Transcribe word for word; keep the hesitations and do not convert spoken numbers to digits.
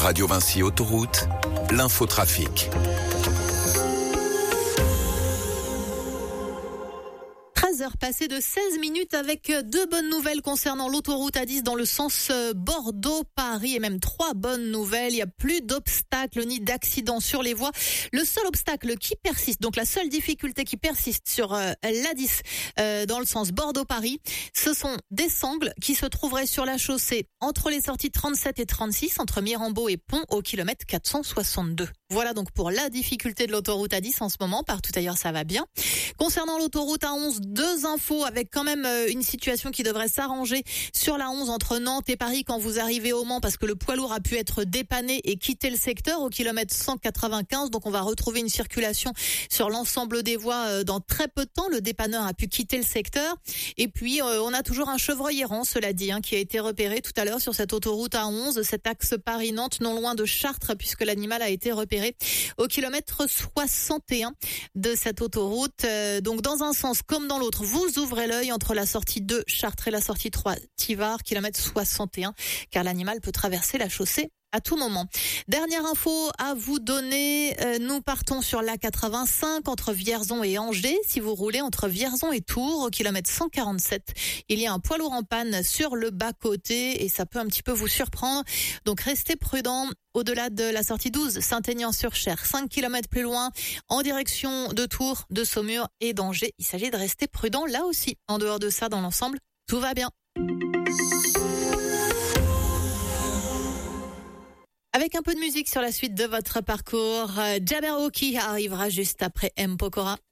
Radio Vinci Autoroute, l'infotrafic. treize heures passées de seize minutes avec deux bonnes nouvelles concernant l'autoroute A dix dans le sens Bordeaux-Paris et même trois bonnes nouvelles. Il n'y a plus d'obstacles ni d'accidents sur les voies. Le seul obstacle qui persiste, donc la seule difficulté qui persiste sur euh, l'A dix euh, dans le sens Bordeaux-Paris, ce sont des sangles qui se trouveraient sur la chaussée entre les sorties trente-sept et trente-six, entre Mirambeau et Pont au kilomètre quatre cent soixante-deux. Voilà donc pour la difficulté de l'autoroute A dix en ce moment. Partout ailleurs, ça va bien. Concernant l'autoroute A onze, deux infos avec quand même une situation qui devrait s'arranger sur la onze entre Nantes et Paris quand vous arrivez au Mans, parce que le poids lourd a pu être dépanné et quitter le secteur au kilomètre cent quatre-vingt-quinze. Donc on va retrouver une circulation sur l'ensemble des voies dans très peu de temps. Le dépanneur a pu quitter le secteur. Et puis euh, on a toujours un chevreuil errant, cela dit, hein, qui a été repéré tout à l'heure sur cette autoroute A onze, cet axe Paris-Nantes, non loin de Chartres, puisque l'animal a été repéré au kilomètre soixante et un de cette autoroute. Euh, donc dans un sens comme dans l'autre, vous ouvrez l'œil entre la sortie deux Chartres et la sortie trois Tivard, kilomètre soixante et un, car l'animal peut traverser la chaussée à tout moment. Dernière info à vous donner, euh, nous partons sur l'A quatre-vingt-cinq entre Vierzon et Angers. Si vous roulez entre Vierzon et Tours au kilomètre cent quarante-sept, il y a un poids lourd en panne sur le bas-côté et ça peut un petit peu vous surprendre. Donc restez prudents. Au-delà de la sortie douze, Saint-Aignan-sur-Cher, cinq kilomètres plus loin, en direction de Tours, de Saumur et d'Angers. Il s'agit de rester prudent là aussi. En dehors de ça, dans l'ensemble, tout va bien. Avec un peu de musique sur la suite de votre parcours, Jabberwocky arrivera juste après M. Pokora.